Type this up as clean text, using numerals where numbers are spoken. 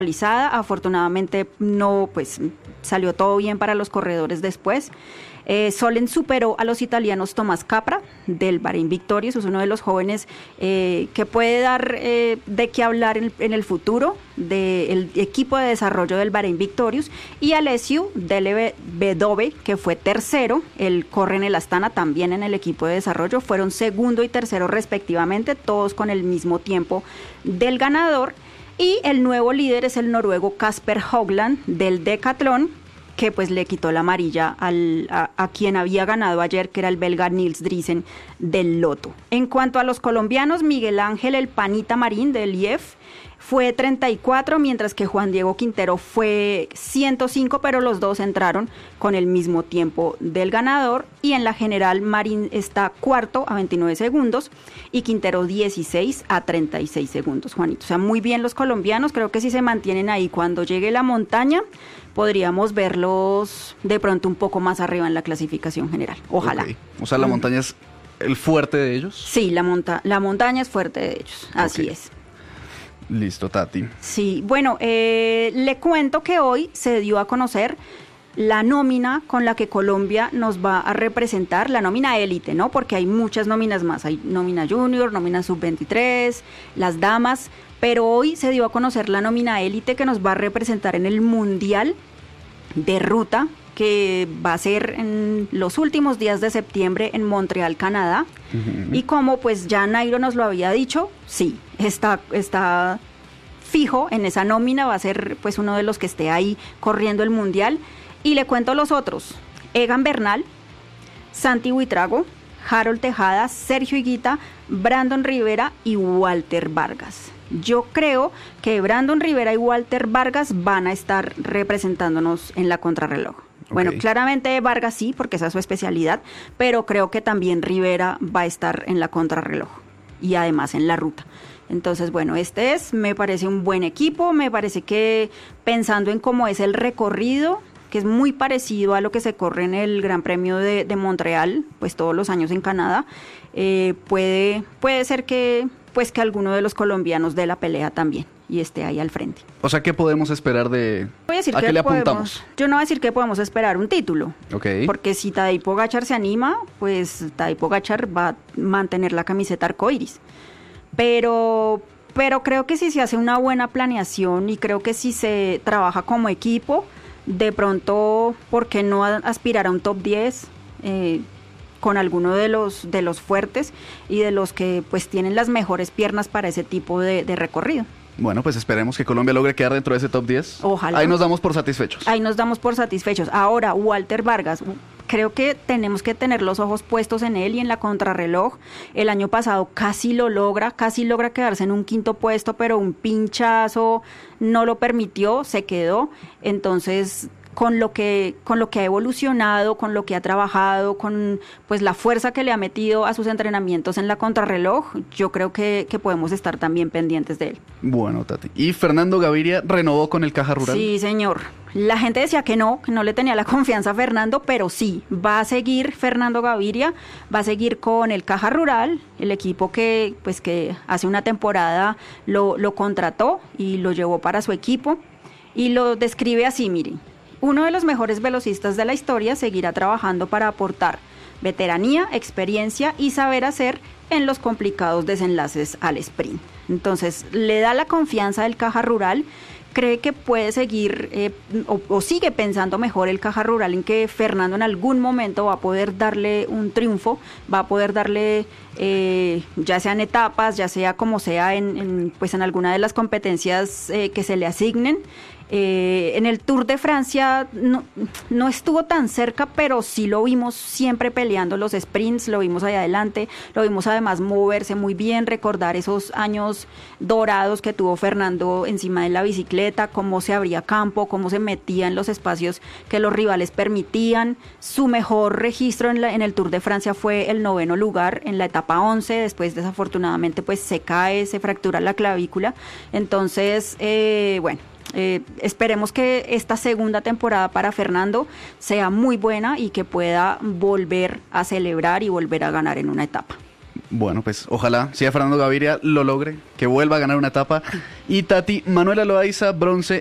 Afortunadamente no, pues salió todo bien para los corredores después. Solent superó a los italianos Tomás Capra del Bahrein Victorious, es uno de los jóvenes que puede dar de qué hablar en el futuro del equipo de desarrollo del Bahrein Victorious, y Alessiu del Bedobe, que fue tercero, él corre en el Astana también en el equipo de desarrollo, fueron segundo y tercero respectivamente, todos con el mismo tiempo del ganador. Y el nuevo líder es el noruego Kasper Hogland del Decathlon, que pues le quitó la amarilla a quien había ganado ayer, que era el belga Nils Driesen del Lotto. En cuanto a los colombianos, Miguel Ángel el Panita Marín del IEF fue 34, mientras que Juan Diego Quintero fue 105, pero los dos entraron con el mismo tiempo del ganador. Y en la general, Marín está cuarto a 29 segundos y Quintero 16 a 36 segundos, Juanito. O sea, muy bien los colombianos, creo que si se mantienen ahí cuando llegue la montaña, podríamos verlos de pronto un poco más arriba en la clasificación general. Ojalá. Okay. O sea, la montaña es el fuerte de ellos. Sí, la montaña es fuerte de ellos, así es. Listo, Tati. Sí, bueno, le cuento que hoy se dio a conocer la nómina con la que Colombia nos va a representar, la nómina élite, ¿no? Porque hay muchas nóminas más, hay nómina junior, nómina sub-23, las damas, pero hoy se dio a conocer la nómina élite que nos va a representar en el Mundial de Ruta, que va a ser en los últimos días de septiembre en Montreal, Canadá. Uh-huh. Y como pues ya Nairo nos lo había dicho, sí, está fijo en esa nómina, va a ser pues uno de los que esté ahí corriendo el Mundial. Y le cuento los otros: Egan Bernal, Santi Buitrago, Harold Tejada, Sergio Higuita, Brandon Rivera y Walter Vargas. Yo creo que Brandon Rivera y Walter Vargas van a estar representándonos en la contrarreloj. Bueno, claramente Vargas sí, porque esa es su especialidad, pero creo que también Rivera va a estar en la contrarreloj y además en la ruta. Entonces, bueno, me parece un buen equipo, me parece que pensando en cómo es el recorrido, que es muy parecido a lo que se corre en el Gran Premio de Montreal, pues todos los años en Canadá, puede ser que alguno de los colombianos dé la pelea también y esté ahí al frente. O sea, ¿qué podemos esperar de...? ¿A qué le apuntamos? Yo no voy a decir que podemos esperar un título. Okay. Porque si Tadej Pogačar se anima, pues Tadej Pogačar va a mantener la camiseta arcoíris. Pero creo que si se hace una buena planeación y creo que si se trabaja como equipo, de pronto, ¿por qué no aspirar a un top 10 con alguno de los fuertes y de los que pues tienen las mejores piernas para ese tipo de recorrido? Bueno, pues esperemos que Colombia logre quedar dentro de ese top 10. Ojalá. Ahí nos damos por satisfechos. Ahora, Walter Vargas, creo que tenemos que tener los ojos puestos en él y en la contrarreloj. El año pasado casi logra quedarse en un quinto puesto, pero un pinchazo no lo permitió, se quedó. Entonces, con lo que ha evolucionado, con lo que ha trabajado, con pues la fuerza que le ha metido a sus entrenamientos en la contrarreloj, yo creo que podemos estar también pendientes de él. Bueno, Tati. ¿Y Fernando Gaviria renovó con el Caja Rural? Sí, señor. La gente decía que no le tenía la confianza a Fernando, pero sí, va a seguir Fernando Gaviria, va a seguir con el Caja Rural, el equipo que hace una temporada lo contrató y lo llevó para su equipo, y lo describe así, miren: uno de los mejores velocistas de la historia seguirá trabajando para aportar veteranía, experiencia y saber hacer en los complicados desenlaces al sprint. Entonces, le da la confianza del Caja Rural, cree que puede seguir o sigue pensando mejor el Caja Rural en que Fernando en algún momento va a poder darle un triunfo, va a poder darle, ya sea en etapas, ya sea como sea en alguna de las competencias que se le asignen. En el Tour de Francia no estuvo tan cerca, pero sí lo vimos siempre peleando los sprints, lo vimos ahí adelante, lo vimos además moverse muy bien, recordar esos años dorados que tuvo Fernando encima de la bicicleta, cómo se abría campo, cómo se metía en los espacios que los rivales permitían. Su mejor registro en el Tour de Francia fue el 9º lugar en la etapa 11, después desafortunadamente pues se cae, se fractura la clavícula. Entonces, esperemos que esta segunda temporada para Fernando sea muy buena y que pueda volver a celebrar y volver a ganar en una etapa. Bueno, pues ojalá sea Fernando Gaviria lo logre, que vuelva a ganar una etapa. Y Tati, Manuela Loaiza, bronce